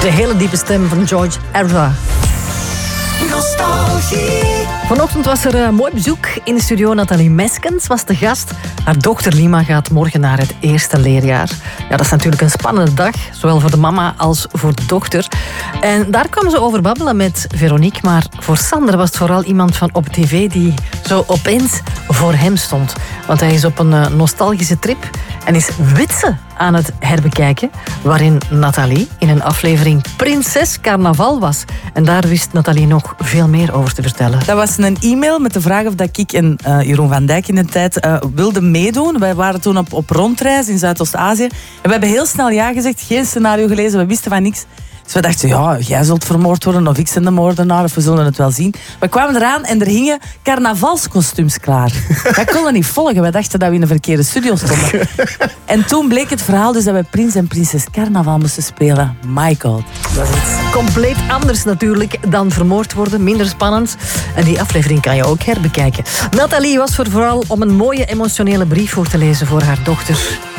De hele diepe stem van George Ezra. Nostalgie. Vanochtend was er een mooi bezoek in de studio. Nathalie Meskens was de gast. Haar dochter Lima gaat morgen naar het eerste leerjaar. Ja, dat is natuurlijk een spannende dag, zowel voor de mama als voor de dochter. En daar kwam ze over babbelen met Veronique. Maar voor Sander was het vooral iemand van op tv die zo opeens voor hem stond. Want hij is op een nostalgische trip en is Witse aan het herbekijken, waarin Nathalie in een aflevering Prinses Carnaval was. En daar wist Nathalie nog veel meer over te vertellen. Dat was een e-mail met de vraag of dat ik en Jeroen van Dijk in de tijd wilden meedoen. Wij waren toen op rondreis in Zuidoost-Azië. En we hebben heel snel ja gezegd, geen scenario gelezen, we wisten van niks. Dus we dachten, ja, jij zult vermoord worden of ik ben de moordenaar, of we zullen het wel zien. We kwamen eraan en er hingen carnavalskostuums klaar. Dat konden we niet volgen. We dachten dat we in een verkeerde studio stonden. En toen bleek het verhaal dus dat we prins en prinses carnaval moesten spelen. My god. Dat is iets compleet anders natuurlijk dan vermoord worden. Minder spannend. En die aflevering kan je ook herbekijken. Nathalie was vooral om een mooie emotionele brief voor te lezen voor haar dochter.